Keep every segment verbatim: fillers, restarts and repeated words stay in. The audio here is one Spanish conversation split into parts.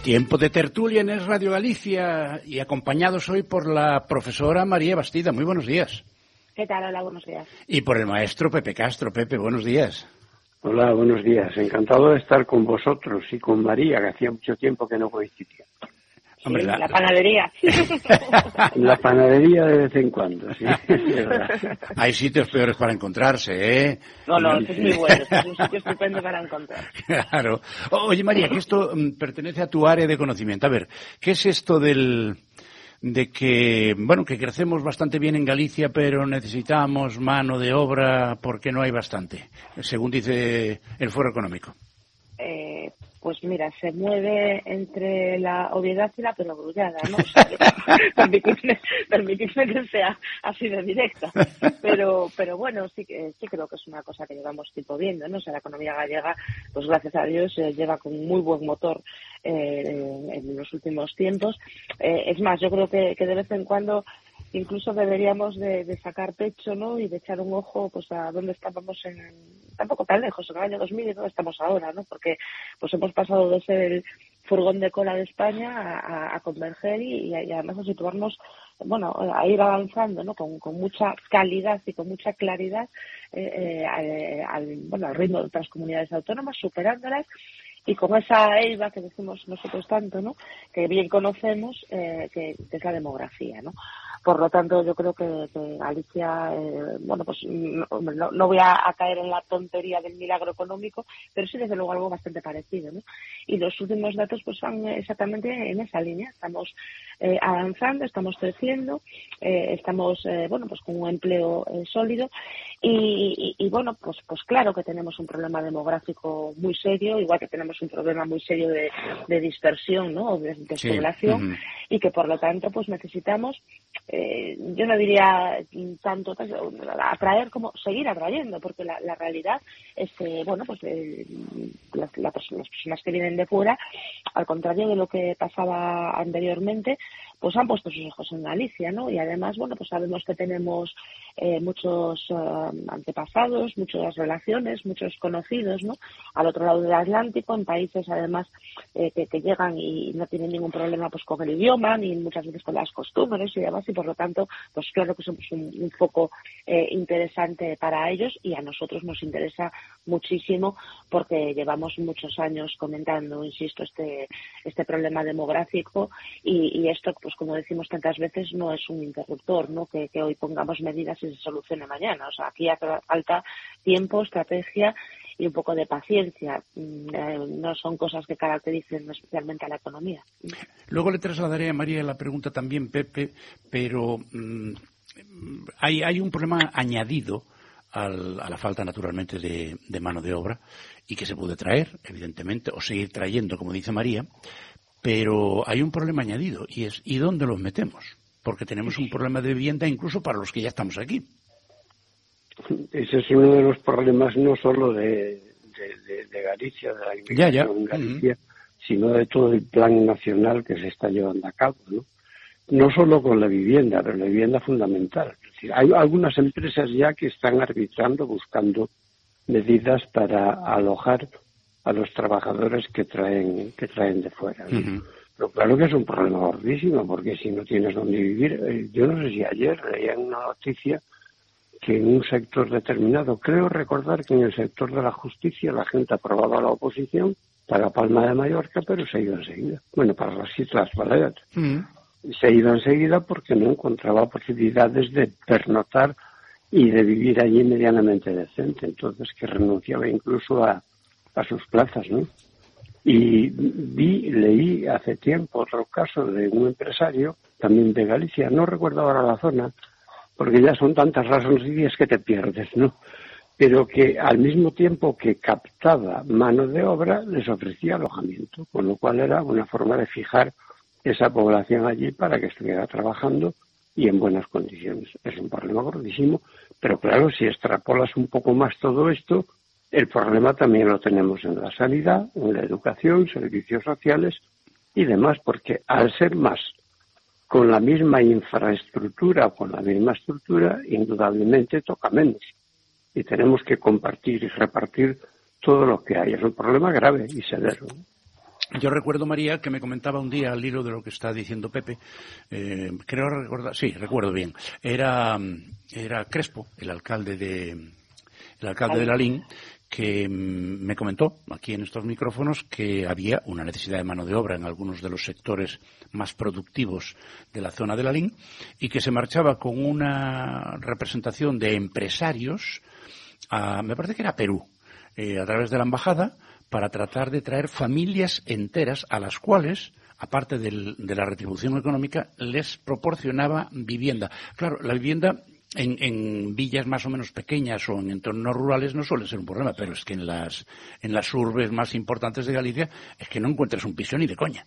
Tiempo de tertulia en Es Radio Galicia y acompañados hoy por la profesora María Bastida. Muy buenos días. ¿Qué tal? Hola, buenos días. Y por el maestro Pepe Castro. Pepe, buenos días. Hola, buenos días. Encantado de estar con vosotros y con María, que hacía mucho tiempo que no coincidía. Sí, Hombre, la... la panadería. La panadería de vez en cuando, sí. Hay sitios peores para encontrarse, ¿eh? No, no, esto es muy bueno, esto es un sitio estupendo para encontrar. Claro. Oye, María, que esto um, pertenece a tu área de conocimiento. A ver, ¿qué es esto del de que, bueno, que crecemos bastante bien en Galicia, pero necesitamos mano de obra porque no hay bastante, según dice el Foro Económico? Eh... Pues mira, se mueve entre la obviedad y la perogrullada, ¿no? O sea, permitidme, permitidme que sea así de directa. Pero pero bueno, sí, sí creo que es una cosa que llevamos tiempo viendo, ¿no? O sea, la economía gallega, pues gracias a Dios, eh, lleva con muy buen motor eh, en, en los últimos tiempos. Eh, es más, yo creo que, que de vez en cuando incluso deberíamos de, de sacar pecho, ¿no? Y de echar un ojo pues a dónde estábamos en, tampoco tan lejos, en el año dos mil y dónde estamos ahora, ¿no? Porque pues hemos pasado de ser el furgón de cola de España a, a, a converger y, y además a situarnos, bueno, a ir avanzando, ¿no? Con, con mucha calidad y con mucha claridad eh, eh, al, bueno, al ritmo de otras comunidades autónomas, superándolas. Y con esa EIVA que decimos nosotros tanto, ¿no? Que bien conocemos, eh, que, que es la demografía, ¿no? Por lo tanto, yo creo que, que Galicia, eh, bueno, pues no, no, no voy a, a caer en la tontería del milagro económico, pero sí desde luego algo bastante parecido, ¿no? Y los últimos datos pues van exactamente en esa línea. Estamos eh, avanzando, estamos creciendo, eh, estamos, eh, bueno, pues con un empleo eh, sólido y, y, y, bueno, pues, pues claro que tenemos un problema demográfico muy serio, igual que tenemos un problema muy serio de, de dispersión, ¿no? O de despoblación, sí. uh-huh. Y que por lo tanto pues necesitamos, eh, yo no diría tanto atraer como seguir atrayendo, porque la, la realidad es que, bueno, pues eh, las, las personas que vienen de fuera, al contrario de lo que pasaba anteriormente, pues han puesto sus hijos en Galicia, ¿no? Y además, bueno, pues sabemos que tenemos eh, muchos uh, antepasados, muchas relaciones, muchos conocidos, ¿no? Al otro lado del Atlántico, en países además eh, que, que llegan y no tienen ningún problema pues con el idioma, ni muchas veces con las costumbres y demás, y por lo tanto, pues claro que somos un, un foco eh, interesante para ellos y a nosotros nos interesa muchísimo porque llevamos muchos años comentando, insisto, este este problema demográfico y, y esto, pues como decimos tantas veces, no es un interruptor, ¿no? Que, que hoy pongamos medidas y se solucione mañana. O sea, aquí hace falta tiempo, estrategia y un poco de paciencia. Eh, no son cosas que caractericen especialmente a la economía. Luego le trasladaré a María la pregunta también, Pepe, pero mmm, hay, hay un problema añadido al, a la falta, naturalmente, de, de mano de obra y que se puede traer, evidentemente, o seguir trayendo, como dice María, pero hay un problema añadido y es ¿y dónde los metemos? Porque tenemos un problema de vivienda incluso para los que ya estamos aquí. Ese es uno de los problemas no solo de, de, de, de Galicia, de la inmigración ya, ya. en Galicia, uh-huh. sino de todo el plan nacional que se está llevando a cabo, ¿no? No solo con la vivienda, pero la vivienda fundamental. Es decir, hay algunas empresas ya que están arbitrando, buscando medidas para alojar a los trabajadores que traen que traen de fuera, ¿no? Uh-huh. Pero claro que es un problema gordísimo, porque si no tienes dónde vivir, eh, yo no sé si ayer leía en una noticia que en un sector determinado, creo recordar que en el sector de la justicia la gente aprobaba la oposición para Palma de Mallorca, pero se iba enseguida. Bueno, para las Islas Baleares. Uh-huh. Se iba enseguida porque no encontraba posibilidades de pernoctar y de vivir allí medianamente decente. Entonces que renunciaba incluso a, a sus plazas, ¿no? Y vi, leí hace tiempo otro caso de un empresario, también de Galicia, no recuerdo ahora la zona, porque ya son tantas razones que te pierdes, ¿no? Pero que al mismo tiempo que captaba mano de obra, les ofrecía alojamiento, con lo cual era una forma de fijar esa población allí para que estuviera trabajando y en buenas condiciones. Es un problema gordísimo, pero claro, si extrapolas un poco más todo esto, el problema también lo tenemos en la sanidad, en la educación, servicios sociales y demás, porque al ser más con la misma infraestructura o con la misma estructura, indudablemente toca menos. Y tenemos que compartir y repartir todo lo que hay. Es un problema grave y severo. Yo recuerdo, María, que me comentaba un día al hilo de lo que está diciendo Pepe, eh, creo recordar, sí, recuerdo bien, era, era Crespo, el alcalde de, el alcalde de Lalín, que me comentó aquí en estos micrófonos que había una necesidad de mano de obra en algunos de los sectores más productivos de la zona de Lalín y que se marchaba con una representación de empresarios a, me parece que era Perú, eh, a través de la embajada, para tratar de traer familias enteras a las cuales, aparte del, de la retribución económica, les proporcionaba vivienda. Claro, la vivienda en, en villas más o menos pequeñas o en entornos rurales no suele ser un problema, pero es que en las, en las urbes más importantes de Galicia es que no encuentras un piso ni de coña.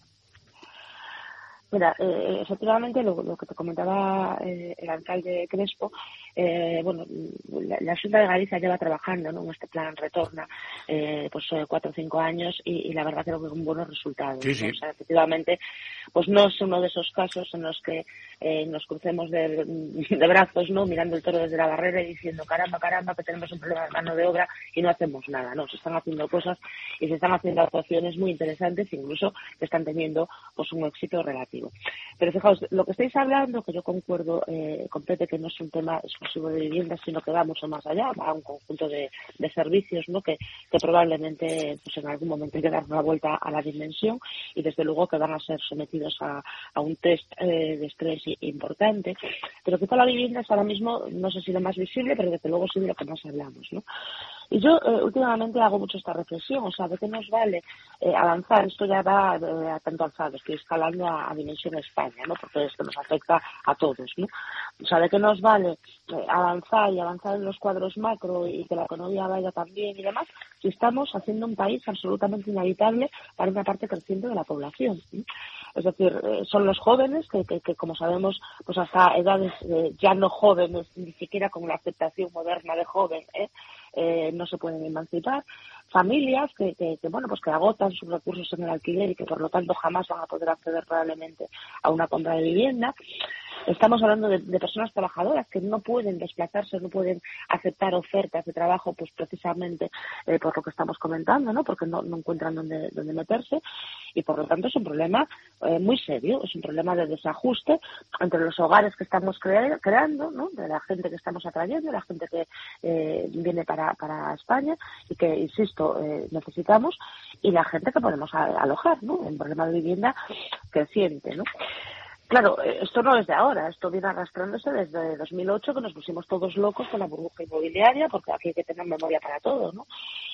Mira, eh, efectivamente, lo, lo que te comentaba eh, el alcalde Crespo, eh, bueno, la, la Xunta de Galicia lleva trabajando, ¿no?, en este plan Retorna, eh, pues eh, cuatro o cinco años y, y la verdad creo que con buenos resultados. Sí, sí. ¿no? O sea, efectivamente, pues no es uno de esos casos en los que eh, nos crucemos de, de brazos, ¿no?, mirando el toro desde la barrera y diciendo caramba, caramba, que tenemos un problema de mano de obra y no hacemos nada, ¿no? Se están haciendo cosas y se están haciendo actuaciones muy interesantes, incluso que están teniendo pues un éxito relativo. Pero fijaos, lo que estáis hablando, que yo concuerdo eh, con Pepe, que no es un tema exclusivo de vivienda, sino que va mucho más allá, va a un conjunto de, de servicios, ¿no?, que, que probablemente pues en algún momento hay que dar una vuelta a la dimensión y desde luego que van a ser sometidos a, a un test eh, de estrés importante. Pero quizá la vivienda es ahora mismo, no sé si lo más visible, pero desde luego sí de lo que más hablamos, ¿no? Y yo eh, últimamente hago mucho esta reflexión, o sea, ¿de qué nos vale eh, avanzar? Esto ya va eh, a tanto alzado, estoy escalando a, a dimensión España, ¿no?, porque esto nos afecta a todos, ¿no? O sea, ¿de qué nos vale eh, avanzar y avanzar en los cuadros macro y que la economía vaya también y demás si estamos haciendo un país absolutamente inhabitable para una parte creciente de la población, ¿sí? Es decir, eh, son los jóvenes que, que, que, como sabemos, pues hasta edades eh, ya no jóvenes, ni siquiera con la aceptación moderna de joven, ¿eh? Eh, no se pueden emancipar, familias que, que, que bueno pues que agotan sus recursos en el alquiler y que por lo tanto jamás van a poder acceder probablemente a una compra de vivienda. Estamos hablando de, de personas trabajadoras que no pueden desplazarse, no pueden aceptar ofertas de trabajo, pues precisamente eh, por lo que estamos comentando, ¿no?, porque no, no encuentran dónde, dónde meterse y por lo tanto es un problema eh, muy serio, es un problema de desajuste entre los hogares que estamos cre- creando, ¿no?, de la gente que estamos atrayendo, de la gente que eh, viene para, para España y que, insisto, eh, necesitamos y la gente que podemos a- alojar, ¿no?, un problema de vivienda creciente, ¿no? Claro, esto no es de ahora, esto viene arrastrándose desde dos mil ocho, que nos pusimos todos locos con la burbuja inmobiliaria, porque aquí hay que tener memoria para todo, ¿no?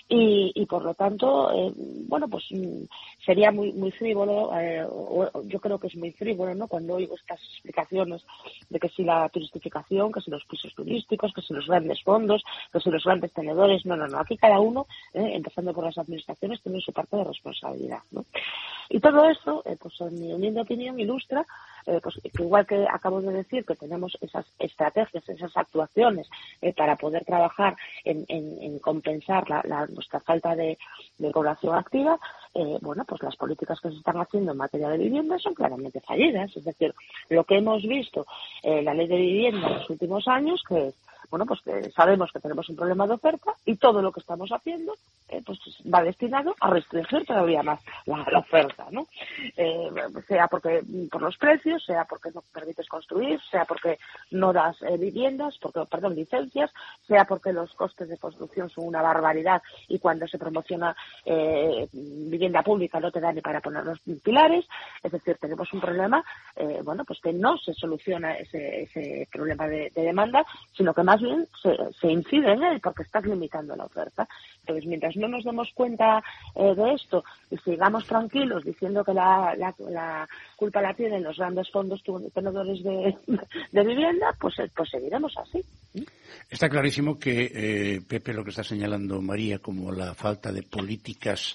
Y, y por lo tanto, eh, bueno, pues sería muy muy frívolo, eh, o, yo creo que es muy frívolo, ¿no?, cuando oigo estas explicaciones de que si la turistificación, que si los pisos turísticos, que si los grandes fondos, que si los grandes tenedores, no, no, no, aquí cada uno, eh, empezando por las administraciones, tiene su parte de responsabilidad, ¿no? Y todo esto, eh, pues en mi humilde opinión, ilustra Eh, pues que igual que acabo de decir que tenemos esas estrategias, esas actuaciones eh, para poder trabajar en, en, en compensar la, la, nuestra falta de, de población activa, eh, bueno, pues las políticas que se están haciendo en materia de vivienda son claramente fallidas. Es decir, lo que hemos visto en eh, la ley de vivienda en los últimos años, que es, bueno, pues que sabemos que tenemos un problema de oferta y todo lo que estamos haciendo eh, pues va destinado a restringir todavía más la, la oferta, ¿no? Eh, sea porque por los precios, sea porque no permites construir, sea porque no das eh, viviendas, porque, perdón, licencias, sea porque los costes de construcción son una barbaridad y cuando se promociona eh, vivienda pública no te da ni para poner los pilares. Es decir, tenemos un problema, eh, bueno, pues que no se soluciona ese, ese problema de, de demanda, sino que más bien se, se incide en él porque estás limitando la oferta. Entonces, mientras no nos demos cuenta eh, de esto y sigamos tranquilos diciendo que la, la, la culpa la tienen los grandes fondos tenedores de, de vivienda, pues, pues seguiremos así. Está clarísimo que, eh, Pepe, lo que está señalando María como la falta de políticas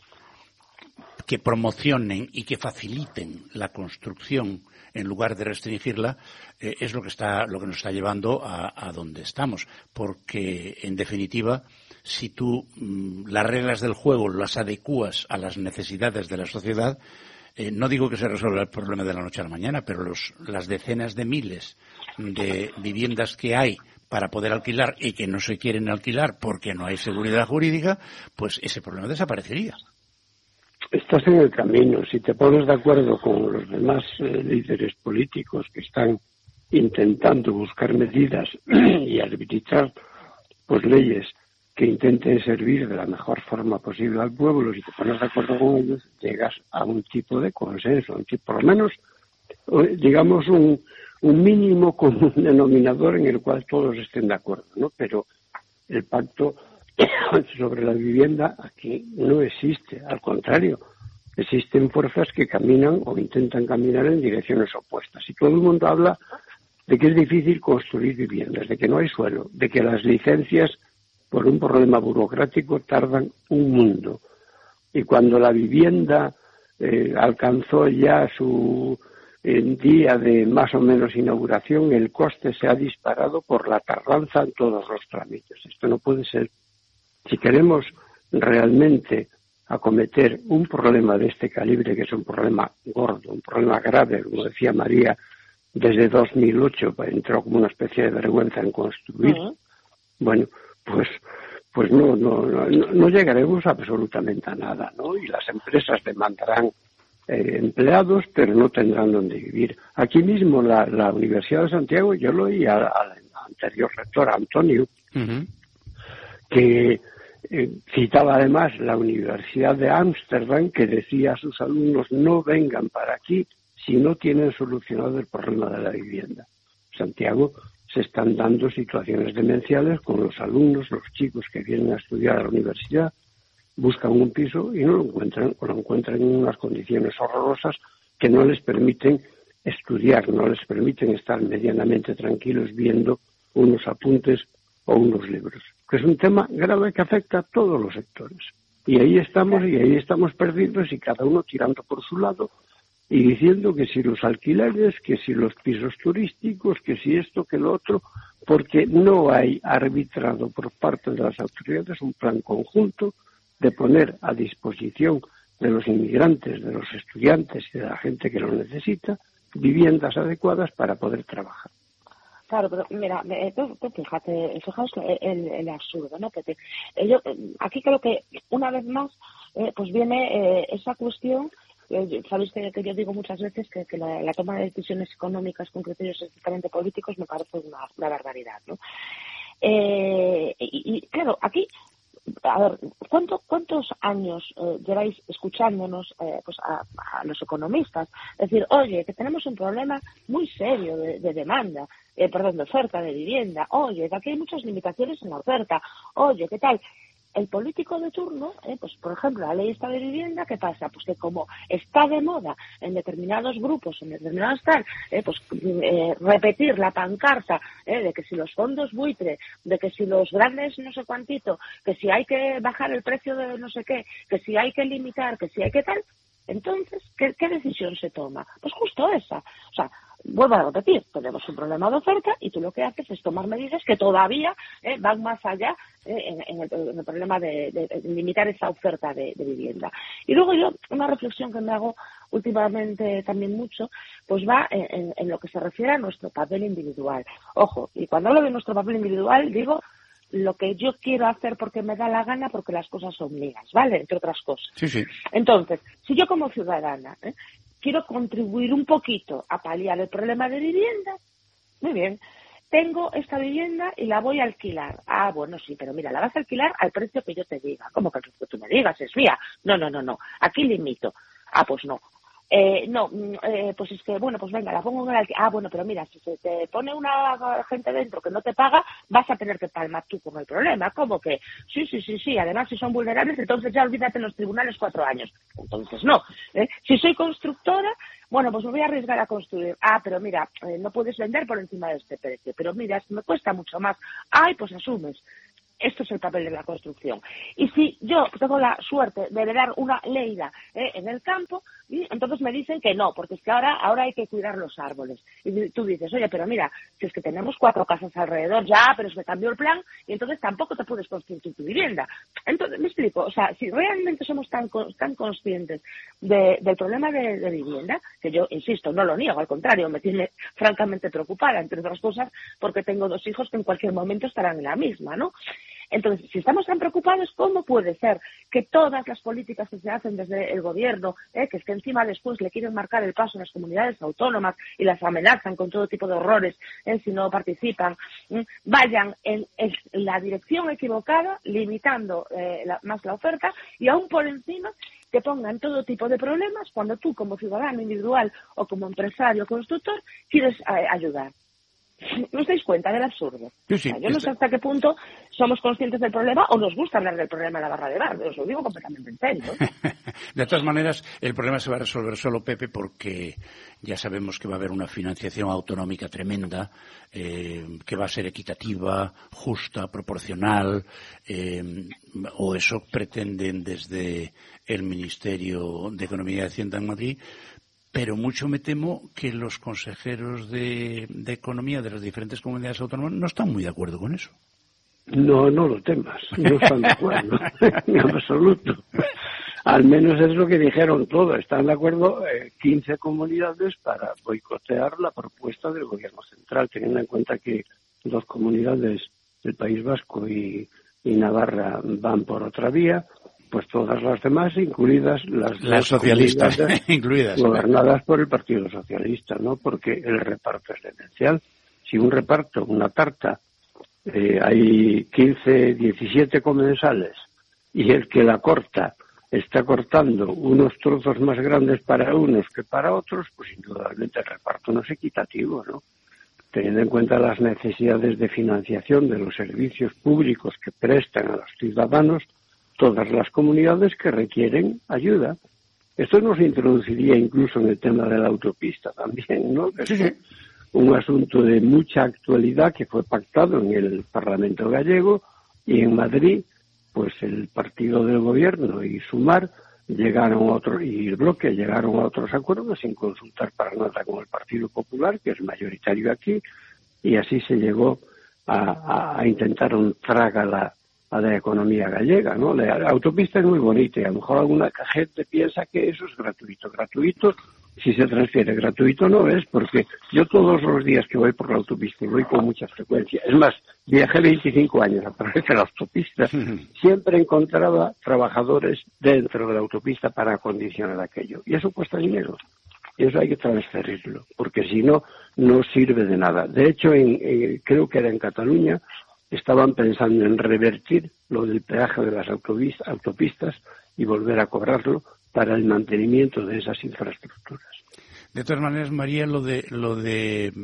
que promocionen y que faciliten la construcción en lugar de restringirla, eh, es lo que está, lo que nos está llevando a, a donde estamos. Porque, en definitiva, si tú mmm, las reglas del juego las adecuas a las necesidades de la sociedad, eh, no digo que se resuelva el problema de la noche a la mañana, pero los, las decenas de miles de viviendas que hay para poder alquilar y que no se quieren alquilar porque no hay seguridad jurídica, pues ese problema desaparecería. estás en el camino. Si te pones de acuerdo con los demás eh, líderes políticos que están intentando buscar medidas y arbitrar pues leyes que intenten servir de la mejor forma posible al pueblo, si te pones de acuerdo con ellos, llegas a un tipo de consenso, un tipo, por lo menos, digamos, un, un mínimo común denominador en el cual todos estén de acuerdo, ¿no? Pero el pacto sobre la vivienda aquí no existe, al contrario, existen fuerzas que caminan o intentan caminar en direcciones opuestas. Y todo el mundo habla de que es difícil construir viviendas, de que no hay suelo, de que las licencias por un problema burocrático tardan un mundo. Y cuando la vivienda eh, alcanzó ya su eh, día de más o menos inauguración, el coste se ha disparado por la tardanza en todos los trámites. Esto no puede ser. Si queremos realmente acometer un problema de este calibre, que es un problema gordo, un problema grave, como decía María, desde dos mil ocho entró como una especie de vergüenza en construir, uh-huh. bueno, pues pues no, no, no, no llegaremos absolutamente a nada, ¿no? Y las empresas demandarán eh, empleados, pero no tendrán donde vivir. Aquí mismo la, la Universidad de Santiago, yo lo oí al, al anterior rector, Antonio, uh-huh. que eh, citaba además la Universidad de Ámsterdam, que decía a sus alumnos no vengan para aquí si no tienen solucionado el problema de la vivienda. Santiago se están dando situaciones demenciales con los alumnos, los chicos que vienen a estudiar a la universidad, buscan un piso y no lo encuentran, o lo encuentran en unas condiciones horrorosas que no les permiten estudiar, no les permiten estar medianamente tranquilos viendo unos apuntes o unos libros. Que es un tema grave que afecta a todos los sectores. Y ahí estamos, y ahí estamos perdidos y cada uno tirando por su lado, y diciendo que si los alquileres, que si los pisos turísticos, que si esto, que lo otro, porque no hay arbitrado por parte de las autoridades un plan conjunto de poner a disposición de los inmigrantes, de los estudiantes y de la gente que lo necesita, viviendas adecuadas para poder trabajar. Claro, pero mira, tú, tú fíjate, fijaos el, el absurdo, ¿no? Que te, yo, aquí creo que una vez más eh, pues viene eh, esa cuestión. Sabéis que, que yo digo muchas veces que, que la, la toma de decisiones económicas con criterios estrictamente políticos me parece una, una barbaridad, ¿no? Eh, y, y claro, aquí, a ver, ¿cuánto, ¿cuántos años eh, lleváis escuchándonos eh, pues a, a los economistas? Es decir, oye, que tenemos un problema muy serio de, de demanda, eh, perdón, de oferta de vivienda, oye, que aquí hay muchas limitaciones en la oferta, oye, ¿qué tal? El político de turno, eh, pues por ejemplo, la ley esta de vivienda, ¿qué pasa? Pues que como está de moda en determinados grupos, en determinados tal, eh, pues eh, repetir la pancarta eh, de que si los fondos buitre, de que si los grandes no sé cuantito, que si hay que bajar el precio de no sé qué, que si hay que limitar, que si hay que tal, entonces, ¿qué, qué decisión se toma? Pues justo esa. O sea, vuelvo a repetir, tenemos un problema de oferta y tú lo que haces es tomar medidas que todavía eh, van más allá eh, en, en, el, en el problema de, de, de limitar esa oferta de, de vivienda. Y luego yo, una reflexión que me hago últimamente también mucho, pues va en, en, en lo que se refiere a nuestro papel individual. Ojo, y cuando hablo de nuestro papel individual, digo lo que yo quiero hacer porque me da la gana, porque las cosas son mías, ¿vale? Entre otras cosas. Sí, sí. Entonces, si yo como ciudadana ¿eh? quiero contribuir un poquito a paliar el problema de vivienda, muy bien, tengo esta vivienda y la voy a alquilar. Ah, bueno, sí, pero mira, la vas a alquilar al precio que yo te diga. ¿Cómo que el precio que tú me digas? Es mía. No, no, no, no. Aquí limito. Ah, pues no. Eh, no, eh, pues es que, bueno, pues venga, la pongo en el alquiler. Ah, bueno, pero mira, si se te pone una gente dentro que no te paga, vas a tener que palmar tú con el problema. ¿Cómo que? Sí, sí, sí, sí. Además, si son vulnerables, entonces ya olvídate en los tribunales cuatro años. Entonces, no. ¿eh? Si soy constructora, bueno, pues me voy a arriesgar a construir. Ah, pero mira, eh, no puedes vender por encima de este precio. Pero mira, es que me cuesta mucho más. Ay, pues asumes. Esto es el papel de la construcción. Y si yo tengo la suerte de heredar una leida ¿eh? en el campo, y entonces me dicen que no, porque es que ahora, ahora hay que cuidar los árboles. Y tú dices, oye, pero mira, si es que tenemos cuatro casas alrededor, ya, pero es que cambió el plan, y entonces tampoco te puedes construir tu vivienda. Entonces, me explico, o sea, si realmente somos tan, tan conscientes de, del problema de, de vivienda, que yo, insisto, no lo niego, al contrario, me tiene francamente preocupada, entre otras cosas, porque tengo dos hijos que en cualquier momento estarán en la misma, ¿no? Entonces, si estamos tan preocupados, ¿cómo puede ser que todas las políticas que se hacen desde el gobierno, eh, que es que encima después le quieren marcar el paso a las comunidades autónomas y las amenazan con todo tipo de horrores eh, si no participan, eh, vayan en, en la dirección equivocada, limitando eh, la, más la oferta y aún por encima te pongan todo tipo de problemas cuando tú como ciudadano individual o como empresario constructor quieres eh, ayudar? ¿No os dais cuenta del absurdo? Sí, sí, o sea, yo no sé hasta qué punto somos conscientes del problema o nos gusta hablar del problema de la barra de bar. Os lo digo completamente en serio. De todas maneras, el problema se va a resolver solo, Pepe, porque ya sabemos que va a haber una financiación autonómica tremenda, eh, que va a ser equitativa, justa, proporcional, eh, o eso pretenden desde el Ministerio de Economía y Hacienda en Madrid. Pero mucho me temo que los consejeros de, de Economía de las diferentes comunidades autónomas no están muy de acuerdo con eso. No, no lo temas, no están de acuerdo, en absoluto. Al menos es lo que dijeron todos. Están de acuerdo eh, quince comunidades para boicotear la propuesta del Gobierno central, teniendo en cuenta que dos comunidades, el País Vasco y, y Navarra, van por otra vía. Pues todas las demás, incluidas las, las socialistas, incluidas, gobernadas por el Partido Socialista, ¿no? Porque el reparto es demencial. Si un reparto, una tarta, eh, hay quince, diecisiete comensales y el que la corta está cortando unos trozos más grandes para unos que para otros, pues indudablemente el reparto no es equitativo, ¿no? Teniendo en cuenta las necesidades de financiación de los servicios públicos que prestan a los ciudadanos, todas las comunidades que requieren ayuda. Esto nos introduciría incluso en el tema de la autopista también, ¿no? Que sí, es sí. un asunto de mucha actualidad que fue pactado en el Parlamento gallego y en Madrid, pues el partido del gobierno y Sumar llegaron a otro, y el bloque llegaron a otros acuerdos sin consultar para nada con el Partido Popular, que es mayoritario aquí, y así se llegó a, a, a intentar un trágala a la economía gallega, ¿no? La autopista es muy bonita y a lo mejor alguna gente piensa que eso es gratuito. Gratuito, si se transfiere, gratuito no es, porque yo todos los días que voy por la autopista, y voy con mucha frecuencia, es más, viajé veinticinco años a través de la autopista, siempre encontraba trabajadores dentro de la autopista para acondicionar aquello. Y eso cuesta dinero. Y eso hay que transferirlo, porque si no, no sirve de nada. De hecho, en, en, creo que era en Cataluña, estaban pensando en revertir lo del peaje de las autopistas y volver a cobrarlo para el mantenimiento de esas infraestructuras. De todas maneras, María, lo de lo de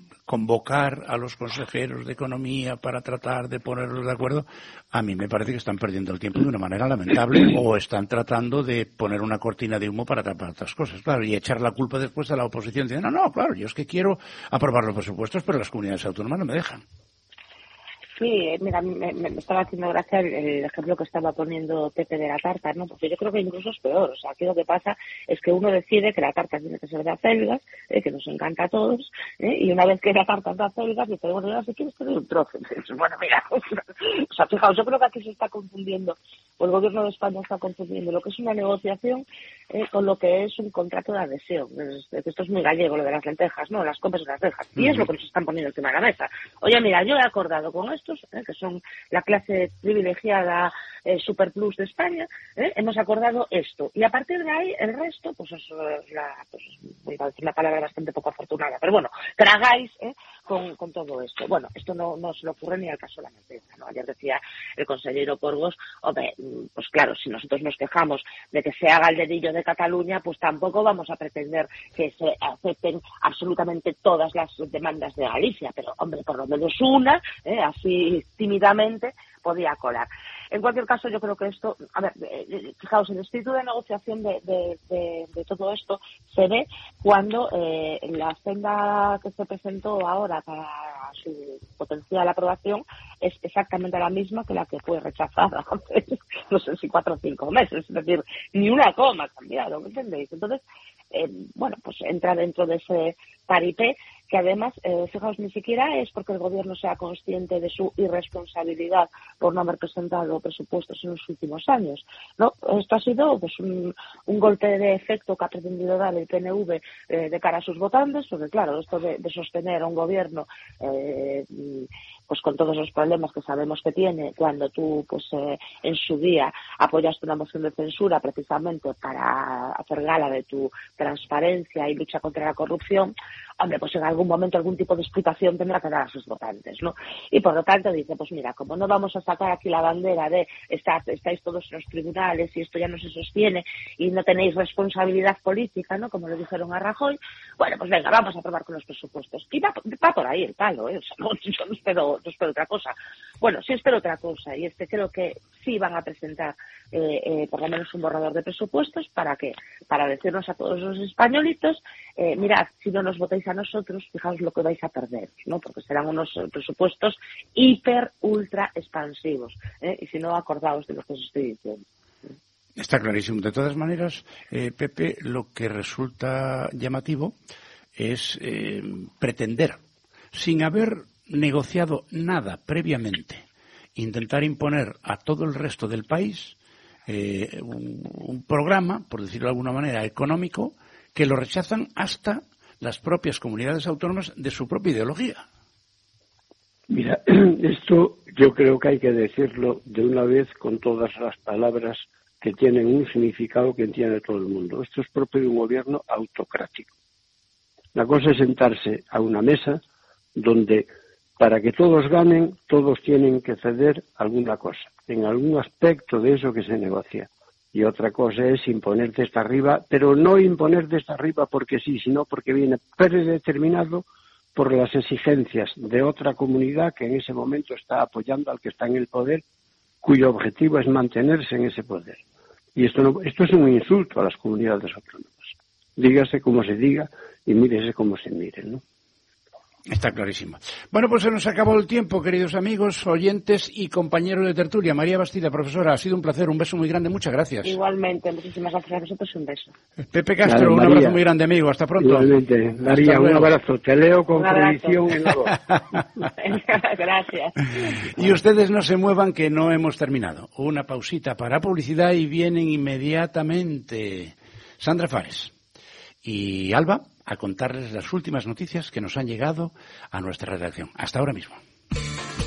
convocar a los consejeros de Economía para tratar de ponerlos de acuerdo, a mí me parece que están perdiendo el tiempo de una manera lamentable o están tratando de poner una cortina de humo para tapar otras cosas, claro, y echar la culpa después a la oposición diciendo, no, no, claro, yo es que quiero aprobar los presupuestos, pero las comunidades autónomas no me dejan. Sí, mira, me, me estaba haciendo gracia el, el ejemplo que estaba poniendo Pepe de la tarta, ¿no? Porque yo creo que incluso es peor. O sea, aquí lo que pasa es que uno decide que la tarta tiene que ser de acelgas, eh, que nos encanta a todos, ¿eh? Y una vez que la tarta es de acelgas, dice, bueno, ya si quieres te doy un trozo. Entonces, bueno, mira, o sea, fijaos, yo creo que aquí se está confundiendo, o el gobierno de España está confundiendo lo que es una negociación eh, con lo que es un contrato de adhesión. Esto es muy gallego, lo de las lentejas, ¿no? Las compras de las lentejas. Y es lo que nos están poniendo encima de la mesa. Oye, mira, yo he acordado con esto, ¿eh? que son la clase privilegiada eh, super plus de España, ¿eh? hemos acordado esto. Y a partir de ahí, el resto, pues es la, pues, voy a decir una palabra bastante poco afortunada, pero bueno, tragáis ¿eh? con, con todo esto. Bueno, esto no, no se le ocurre ni al caso de la mentira, ¿no? Ayer decía el consejero Porgos, hombre, pues claro, si nosotros nos quejamos de que se haga el dedillo de Cataluña, pues tampoco vamos a pretender que se acepten absolutamente todas las demandas de Galicia, pero hombre, por lo menos una, ¿eh? así tímidamente podía colar. En cualquier caso, yo creo que esto, a ver, eh, fijaos, el espíritu de negociación de, de, de, de todo esto se ve cuando eh, la senda que se presentó ahora para su potencial aprobación es exactamente la misma que la que fue rechazada hace, no sé si cuatro o cinco meses, es decir, ni una coma ha cambiado, ¿me entendéis? Entonces, eh, bueno, pues entra dentro de ese paripé que además, eh, fijaos, ni siquiera es porque el gobierno sea consciente de su irresponsabilidad por no haber presentado presupuestos en los últimos años, ¿no? Esto ha sido pues un, un golpe de efecto que ha pretendido dar el P N V eh, de cara a sus votantes, porque claro, esto de, de sostener a un gobierno eh, pues con todos los problemas que sabemos que tiene, cuando tú, pues eh, en su día apoyaste una moción de censura precisamente para hacer gala de tu transparencia y lucha contra la corrupción, hombre, pues en algún momento algún tipo de explicación tendrá que dar a sus votantes, ¿no? Y por lo tanto dice, pues mira, como no vamos a sacar aquí la bandera de está, estáis todos en los tribunales y esto ya no se sostiene y no tenéis responsabilidad política, ¿no? Como le dijeron a Rajoy, bueno, pues venga, vamos a probar con los presupuestos. Y va, va por ahí el palo, ¿eh? O sea, no, yo no espero, no espero otra cosa. Bueno, sí espero otra cosa, y es que creo que sí van a presentar eh, eh, por lo menos un borrador de presupuestos. ¿Para qué? Para decirnos a todos los españolitos, eh, mirad, si no nos votáis a nosotros, fijaos lo que vais a perder, ¿no? Porque serán unos presupuestos hiper, ultra expansivos, ¿eh? Y si no, acordaos de lo que os estoy diciendo. Está clarísimo. De todas maneras, eh, Pepe, lo que resulta llamativo es eh, pretender, sin haber negociado nada previamente, intentar imponer a todo el resto del país eh, un, un programa, por decirlo de alguna manera, económico, que lo rechazan hasta las propias comunidades autónomas de su propia ideología. Mira, esto yo creo que hay que decirlo de una vez con todas las palabras que tienen un significado que entiende todo el mundo. Esto es propio de un gobierno autocrático. La cosa es sentarse a una mesa donde, para que todos ganen, todos tienen que ceder alguna cosa, en algún aspecto de eso que se negocia. Y otra cosa es imponer desde arriba, pero no imponer desde arriba porque sí, sino porque viene predeterminado por las exigencias de otra comunidad que en ese momento está apoyando al que está en el poder, cuyo objetivo es mantenerse en ese poder. Y esto no, esto es un insulto a las comunidades autónomas. Dígase como se diga y mírese como se mire, ¿no? Está clarísimo. Bueno, pues se nos acabó el tiempo, queridos amigos, oyentes y compañeros de tertulia. María Bastida, profesora, ha sido un placer, un beso muy grande, muchas gracias. Igualmente, muchísimas gracias a vosotros, un beso. Pepe Castro, Dale, un abrazo muy grande, amigo, hasta pronto. Igualmente, María, un abrazo, te leo con prohibición en la voz. Gracias. Y ustedes no se muevan, que no hemos terminado. Una pausita para publicidad y vienen inmediatamente Sandra Fares y Alba a contarles las últimas noticias que nos han llegado a nuestra redacción. Hasta ahora mismo.